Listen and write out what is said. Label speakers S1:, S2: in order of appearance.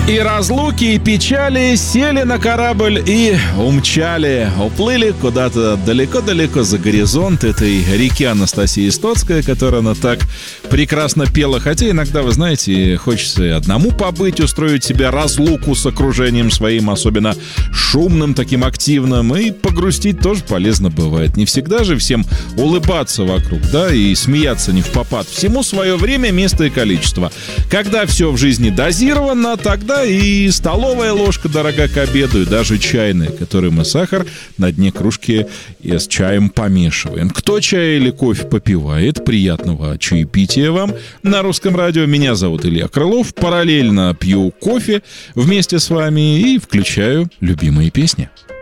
S1: И разлуки, и печали сели на корабль и умчали. Уплыли куда-то далеко-далеко за горизонт этой реки Анастасии Стоцкой, которую она так прекрасно пела. Хотя иногда, вы знаете, хочется и одному побыть, устроить себе разлуку с окружением своим, особенно шумным, таким активным. И погрустить тоже полезно бывает. Не всегда же всем улыбаться вокруг, да, и смеяться не впопад. Всему свое время, место и количество. Когда все в жизни дозировано, тогда и столовая ложка дорога к обеду, и даже чайная, которой мы сахар на дне кружки с чаем помешиваем. Кто чай или кофе попивает, приятного чаепития вам на Русском радио. Меня зовут Илья Крылов. Параллельно пью кофе вместе с вами и включаю любимые песни.